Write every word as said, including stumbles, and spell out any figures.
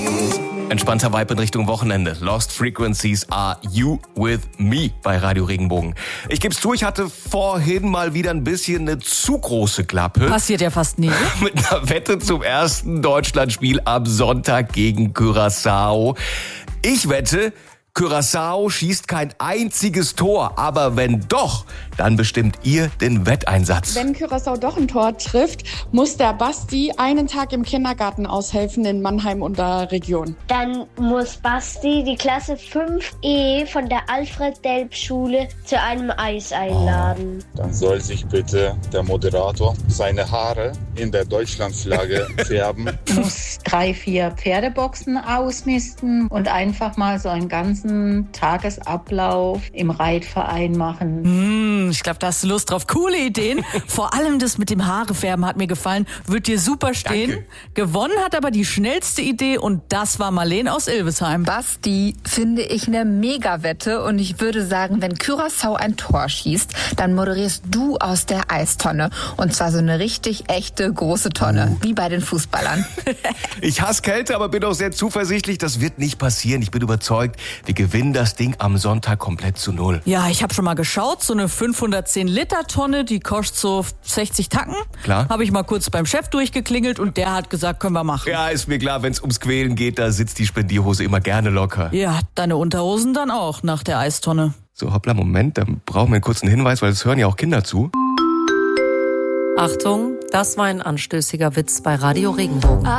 Entspannter Vibe in Richtung Wochenende. Lost Frequencies Are You With Me bei Radio Regenbogen. Ich geb's zu, ich hatte vorhin mal wieder ein bisschen eine zu große Klappe. Passiert ja fast nie. Mit einer Wette zum ersten Deutschlandspiel am Sonntag gegen Curaçao. Ich wette, Curaçao schießt kein einziges Tor, aber wenn doch, dann bestimmt ihr den Wetteinsatz. Wenn Curaçao doch ein Tor trifft, muss der Basti einen Tag im Kindergarten aushelfen in Mannheim und der Region. Dann muss Basti die Klasse fünf E von der Alfred-Delp-Schule zu einem Eis einladen. Oh, dann soll sich bitte der Moderator seine Haare in der Deutschlandflagge färben. Muss drei, vier Pferdeboxen ausmisten und einfach mal so einen ganzen Tagesablauf im Reitverein machen. Hm, ich glaube, da hast du Lust drauf. Coole Ideen. Vor allem das mit dem Haarefärben hat mir gefallen. Wird dir super stehen. Danke. Gewonnen hat aber die schnellste Idee und das war Marlene aus Ilvesheim. Basti, finde ich eine Mega-Wette und ich würde sagen, wenn Curaçao ein Tor schießt, dann moderierst du aus der Eistonne. Und zwar so eine richtig echte große Tonne, wie bei den Fußballern. Ich hasse Kälte, aber bin auch sehr zuversichtlich, das wird nicht passieren. Ich bin überzeugt, wir gewinnen das Ding am Sonntag komplett zu null. Ja, ich habe schon mal geschaut, so eine fünfhundertzehn Liter Tonne, die kostet so sechzig Tacken. Klar. Habe ich mal kurz beim Chef durchgeklingelt und der hat gesagt, können wir machen. Ja, ist mir klar, wenn es ums Quälen geht, da sitzt die Spendierhose immer gerne locker. Ja, deine Unterhosen dann auch nach der Eistonne. So, hoppla, Moment, dann brauchen wir einen kurzen Hinweis, weil es hören ja auch Kinder zu. Achtung, das war ein anstößiger Witz bei Radio Regenbogen.